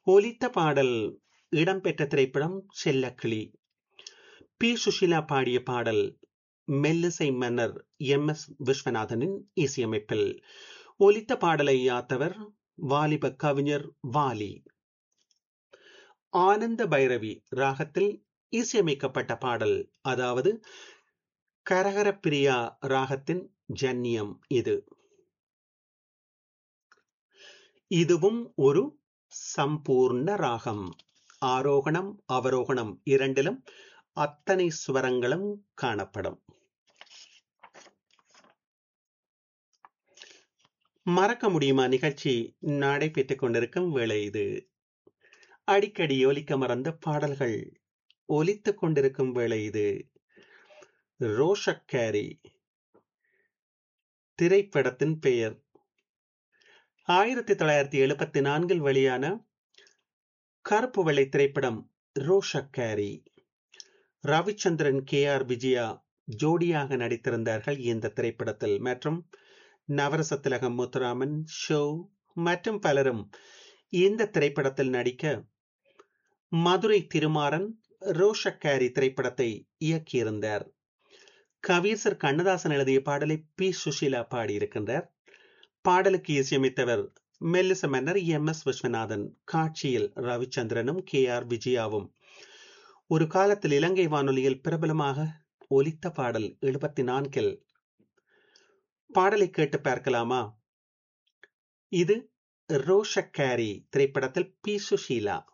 ஒலித்த பாடல் இடம்பெற்ற திரைப்படம் செல்லக்கிளி. பி. சுஷீலா பாடிய பாடல் மெல்லிசை மன்னர் எம்.எஸ். விஸ்வநாதனின் இசையமைப்பில். ஒலித்த பாடலை யாத்தவர் வாலிப கவிஞர் வாலி. ஆனந்த பைரவி ராகத்தில் இசையமைக்கப்பட்ட பாடல், அதாவது கரகர பிரியா ராகத்தின் ஜன்னியம் இது. இதுவும் ஒரு சம்பூர்ண ராகம். ஆரோகணம் அவரோகணம் இரண்டிலும் அத்தனை ஸ்வரங்களும் காணப்படும். மறக்க முடியுமா நிகழ்ச்சி நடைபெற்றுக் கொண்டிருக்கும் வேளை இது. அடிக்கடி ஒலிக்க மறந்த பாடல்கள் ஒலித்துக் கொண்டிருக்கும் வேளை இது. ரோஷக்காரி திரைப்படத்தின் பெயர். 1974 வெளியான கருப்பு வெள்ளை திரைப்படம் ரோஷக்காரி. ரவிச்சந்திரன், K.R. விஜயா ஜோடியாக நடித்திருந்தார்கள் இந்த திரைப்படத்தில். மற்றும் நவரச திலகம் முத்துராமன், ஷோ மற்றும் பலரும் இந்த திரைப்படத்தில் நடிக்க, மதுரை திருமாறன் ரோஷக்காரி திரைப்படத்தை இயக்கியிருந்தார். கவியரசர் கண்ணதாசன் எழுதிய பாடலை பி. சுஷீலா பாடியிருக்கின்றார். பாடலுக்கு இசையமைத்தவர் மெல்லிச மன்னர் எம்.எஸ். விஸ்வநாதன். காட்சியில் ரவிச்சந்திரனும் K.R. விஜயாவும். ஒரு காலத்தில் இலங்கை வானொலியில் பிரபலமாக ஒலித்த பாடல் 74. பாடலை கேட்டு பார்க்கலாமா? இது ரோஷக்காரி திரைப்படத்தில் பி. சுஷீலா.